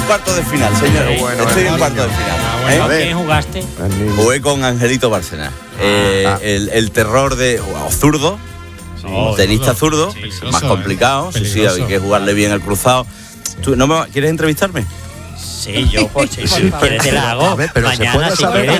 cuartos de final, señores. Estoy en cuartos de final. ¿Con quién jugaste? Jugué con Angelito Bárcenas. El terror de zurdo. Tenista zurdo, más complicado. Sí, hay que jugarle bien el cruzado. ¿Tú quieres entrevistarme? Sí, yo, si quieres te la hago. Pero mañana, si quieres,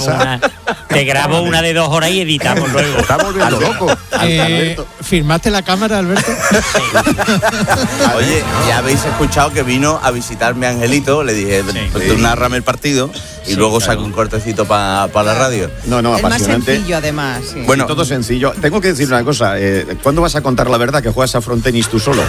te grabo una de 2 horas y editamos luego. Estamos volviendo loco. ¿Firmaste la cámara, Alberto? Sí. Oye, ya habéis escuchado que vino a visitarme Angelito. Le dije, tú nárrame el partido y luego saco un cortecito para la radio. No, es apasionante. más sencillo, además. Sí. Bueno, todo sencillo. Tengo que decir una cosa. ¿Cuándo vas a contar la verdad que juegas a frontenis tú solo?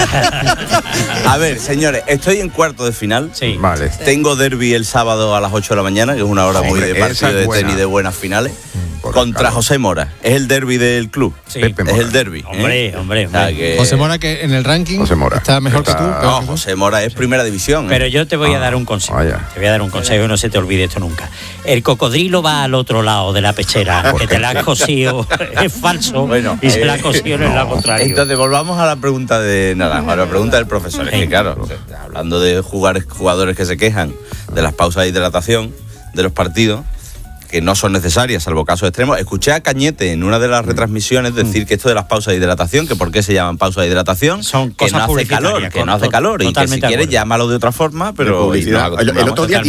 A ver, señores, estoy en cuarto de final. Sí. Vale. Tengo derbi el sábado a las 8 de la mañana, que es una hora muy de partido de tenis de buenas finales. Contra José Mora. Es el derbi del club. Sí. Pepe Mora. Es el derbi. Hombre. O sea, que... José Mora, que en el ranking está mejor que tú. No, José Mora es primera división. Pero yo te voy a dar un consejo. Te voy a dar un consejo y no se te olvide esto nunca. El cocodrilo va al otro lado de la pechera, que te la has cosido, es falso, y se la ha cosido en el lado contrario. Entonces, volvamos a la pregunta de Naranjo, a la pregunta del profesor. Es que, claro, hablando de jugadores que se quejan de las pausas de hidratación de los partidos, que no son necesarias, salvo casos extremos. Escuché a Cañete en una de las retransmisiones decir que esto de las pausas de hidratación, que por qué se llaman pausas de hidratación, son que no hace calor, y que si quieres llámalo de otra forma, pero el otro día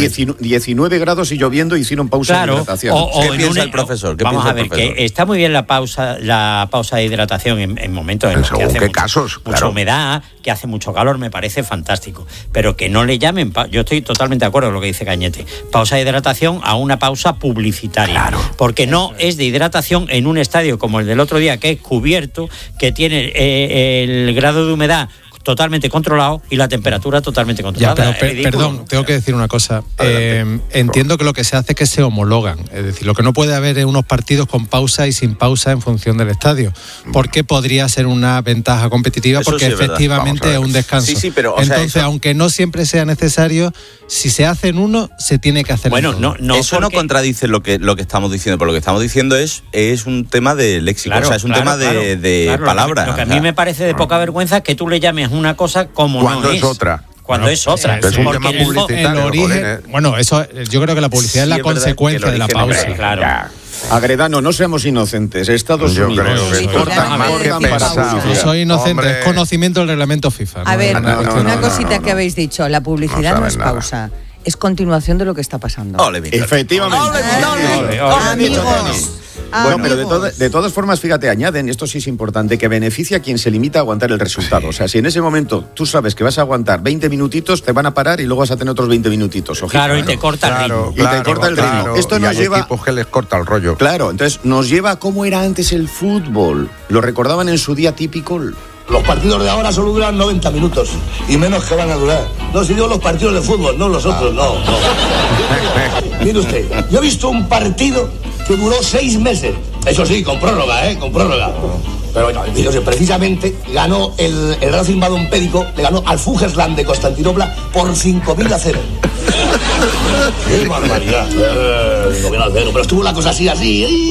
19 grados y lloviendo hicieron pausa de hidratación. ¿Qué piensa el profesor? Vamos a ver, que está muy bien la pausa de hidratación en momentos en los que hace mucha humedad, que hace mucho calor, me parece fantástico, pero que no le llamen, yo estoy totalmente de acuerdo con lo que dice Cañete, pausa de hidratación a una pausa publicitaria. Porque no es de hidratación en un estadio como el del otro día, que es cubierto, que tiene el grado de humedad totalmente controlado y la temperatura totalmente controlada. Ya, pero perdón, tengo que decir una cosa. Entiendo que lo que se hace es que se homologan. Es decir, lo que no puede haber es unos partidos con pausa y sin pausa en función del estadio. Porque podría ser una ventaja competitiva, eso porque sí efectivamente es un descanso. Sí, pero, entonces, aunque no siempre sea necesario, si se hace en uno, se tiene que hacer en otro. Eso no contradice lo que estamos diciendo, pero lo que estamos diciendo es un tema de léxico, es un tema de palabras. Lo que a mí me parece de poca vergüenza es que tú le llames una cosa como cuando no es otra. Cuando es otra. Es un tema publicitario. El origen, bueno, eso yo creo que la publicidad es la consecuencia de la pausa. Claro. Agredano, no seamos inocentes. Estados Unidos cortan para no soy inocente, es conocimiento del reglamento FIFA. A ver, una cosita que habéis dicho, la publicidad no es pausa, es continuación de lo que está pasando. Efectivamente. Amigos. Bueno, pero de todas formas, fíjate, añaden, esto sí es importante, que beneficia a quien se limita a aguantar el resultado. O sea, si en ese momento tú sabes que vas a aguantar 20 minutitos, te van a parar y luego vas a tener otros 20 minutitos. Ojito, claro, y te corta el ritmo. Y te corta el ritmo. Esto nos lleva... equipos que les corta el rollo. Claro, entonces nos lleva a cómo era antes el fútbol. Lo recordaban en su día típico. Los partidos de ahora solo duran 90 minutos y menos que van a durar. No, si digo los partidos de fútbol, no los otros, no. Mire usted, yo he visto un partido que duró 6 meses. Eso sí, con prórroga, con prórroga. Pero bueno, precisamente ganó el Racing Badompédico, le ganó al Fugersland de Constantinopla por 5.000-0. ¡Qué barbaridad! 5.000-0, pero estuvo la cosa así.